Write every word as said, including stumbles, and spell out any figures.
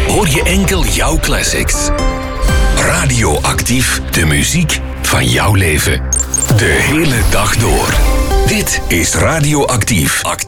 hoor je enkel jouw classics. Radioactief, de muziek van jouw leven. De hele dag door. Dit is Radioactief. Actief.